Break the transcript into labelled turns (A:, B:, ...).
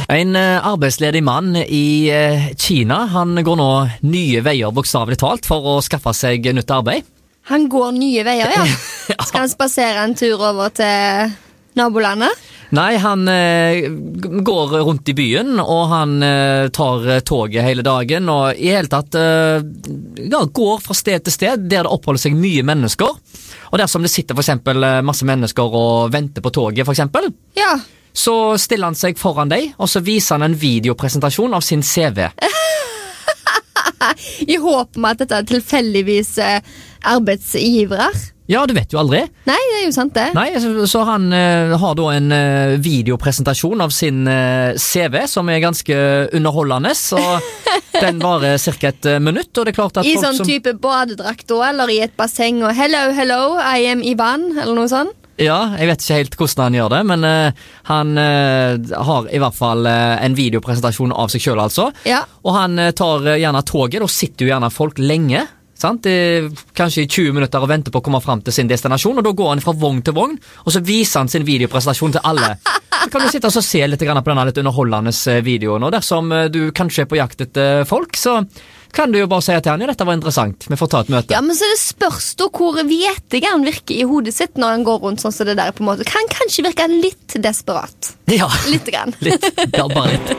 A: En arbeidsledig mann i Kina, han går nå nye veier bokstavelig talt for å skaffe seg nytt arbeid.
B: Han går nye veier, ja. Skal han spasere en tur over til nabolandet?
A: Nei, han går rundt i byen, og han tar toget hele dagen, og i hele tatt går fra sted til sted der det oppholder seg mye mennesker. Og dersom det sitter for eksempel masse mennesker og venter på toget for eksempel,
B: Ja.
A: så stiller han seg foran deg, og så viser han en videopresentasjon av sin CV.
B: I håp om at dette tilfeldigvis arbeidsgivere.
A: Ja, du vet jo aldri.
B: Nei, det jo sant det.
A: Nei, så han har da en videopresentasjon av sin CV som ganske underholdende, så den varer cirka et minutt, og det klart at
B: I
A: folk
B: sånn
A: som...
B: type badedrakt da, eller i et basseng, og hello, I am Ivan, eller noe sånt.
A: Ja, jeg vet ikke helt hvordan han gjør det, men han har i hvert fall en videopresentasjon av seg selv altså.
B: Ja.
A: Og han tar gjerne toget, da sitter jo gjerne folk lenge, sant? Kanskje i 20 minutter og venter på å komme frem til sin destinasjon, og da går han fra vogn til vogn, og så viser han sin videopresentasjon til alle. Så kan du sitte og se litt på denne litt underholdende videoen, og dersom du kanskje på jakt etter folk, så kan du jo bare si til han, ja, dette var interessant, vi får ta et møte.
B: Ja, men så det spørs da hvor vettig han virker i hodet sitt når han går rundt sånn som det der på en måte. Kan kanskje virke litt desperat.
A: Ja,
B: Litt grann.
A: litt, ja, bare litt.